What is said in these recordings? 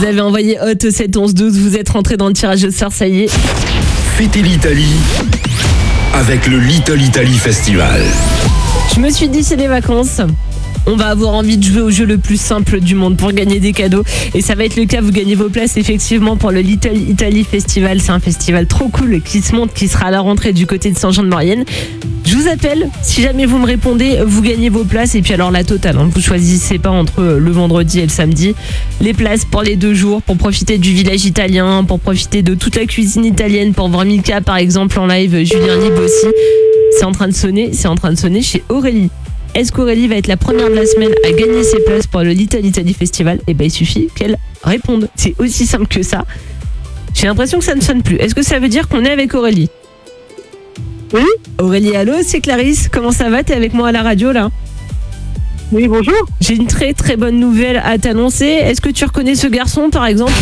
Vous avez envoyé hot 7 11 12, vous êtes rentré dans le tirage au sort, ça y est. Fêtez l'Italie avec le Little Italy Festival. Je me suis dit, c'est les vacances. On va avoir envie de jouer au jeu le plus simple du monde pour gagner des cadeaux. Et ça va être le cas, vous gagnez vos places effectivement pour le Little Italy Festival. C'est un festival trop cool qui se monte, qui sera à la rentrée du côté de Saint-Jean-de-Maurienne. Je vous appelle, si jamais vous me répondez, vous gagnez vos places. Et puis alors la totale, hein. Vous choisissez pas entre le vendredi et le samedi. Les places pour les 2 jours, pour profiter du village italien, pour profiter de toute la cuisine italienne, pour voir Mika par exemple en live, Julien Lib aussi. C'est en train de sonner chez Aurélie. Est-ce qu'Aurélie va être la première de la semaine à gagner ses places pour le Little Italy Festival? Eh ben, il suffit qu'elle réponde. C'est aussi simple que ça. J'ai l'impression que ça ne sonne plus. Est-ce que ça veut dire qu'on est avec Aurélie? Oui. Aurélie, allô, c'est Clarisse. Comment ça va? T'es avec moi à la radio, là? Oui, bonjour. J'ai une très très bonne nouvelle à t'annoncer. Est-ce que tu reconnais ce garçon, par exemple?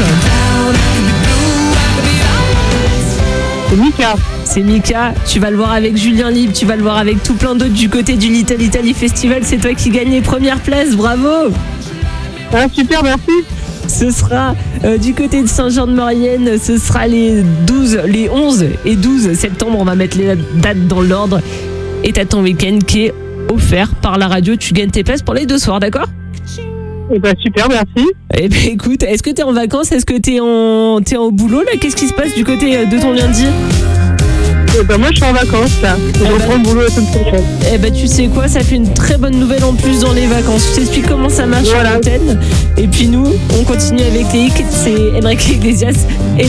C'est Mika. C'est Mika, tu vas le voir avec Julien Lib, tu vas le voir avec tout plein d'autres du côté du Little Italy Festival. C'est toi qui gagnes les premières places, bravo! Ah, super, merci. Ce sera du côté de Saint-Jean-de-Maurienne, ce sera les 11 et 12 septembre. On va mettre les dates dans l'ordre. Et t'as ton week-end qui est offert par la radio. Tu gagnes tes places pour les 2 soirs, d'accord? Eh ben, super, merci. Eh ben écoute, est-ce que t'es en vacances? Est-ce que t'es en boulot là? Qu'est-ce qui se passe du côté de ton lundi? Eh ben, moi, je suis en vacances, là. Je reprends le boulot la semaine prochaine. Eh ben, tu sais quoi, ça fait une très bonne nouvelle en plus dans les vacances. Je t'explique comment ça marche à l'antenne. Et puis nous, on continue avec les hits. C'est Enrique Iglesias et